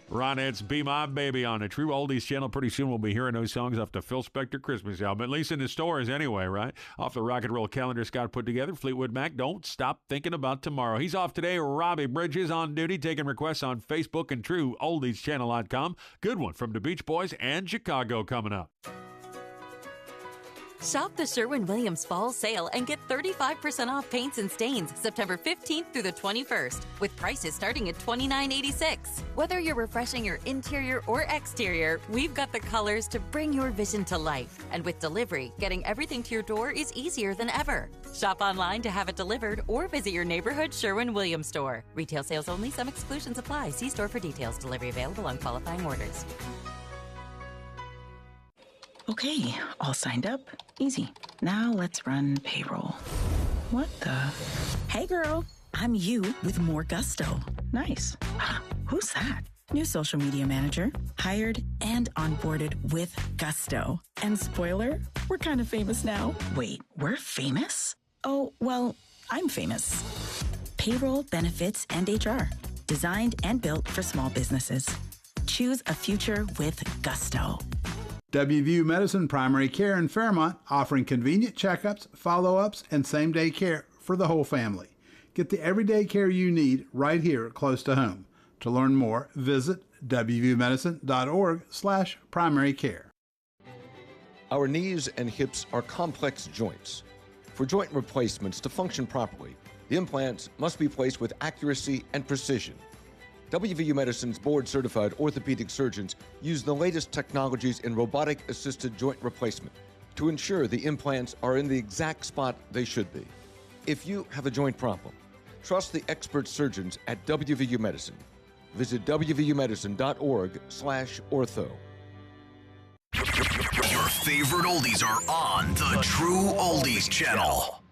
Ronettes, Be My Baby on the True Oldies channel. Pretty soon we'll be hearing those songs off the Phil Spector Christmas album, at least in the stores anyway, right? Off the rock and roll calendar Scott put together, Fleetwood Mac, Don't Stop Thinking About Tomorrow. He's off today. Robbie Bridges on duty, taking requests on Facebook and TrueOldiesChannel.com. Good one from the Beach Boys and Chicago coming up. Shop the Sherwin-Williams Fall Sale and get 35% off paints and stains September 15th through the 21st, with prices starting at $29.86. Whether you're refreshing your interior or exterior, we've got the colors to bring your vision to life. And with delivery, getting everything to your door is easier than ever. Shop online to have it delivered or visit your neighborhood Sherwin-Williams store. Retail sales only. Some exclusions apply. See store for details. Delivery available on qualifying orders. Okay, all signed up. Easy. Now let's run payroll. What the? Hey girl, I'm you with more gusto. Nice. Who's that? New social media manager. Hired and onboarded with gusto. And spoiler, we're kind of famous now. Wait, we're famous? Oh, well, I'm famous. Payroll, benefits, and HR. Designed and built for small businesses. Choose a future with gusto. WVU Medicine Primary Care in Fairmont, offering convenient checkups, follow-ups, and same-day care for the whole family. Get the everyday care you need right here close to home. To learn more, visit wvumedicine.org/primary care. Our knees and hips are complex joints. For joint replacements to function properly, the implants must be placed with accuracy and precision. WVU Medicine's board-certified orthopedic surgeons use the latest technologies in robotic-assisted joint replacement to ensure the implants are in the exact spot they should be. If you have a joint problem, trust the expert surgeons at WVU Medicine. Visit wvumedicine.org/ortho. Your favorite oldies are on the True Oldies channel.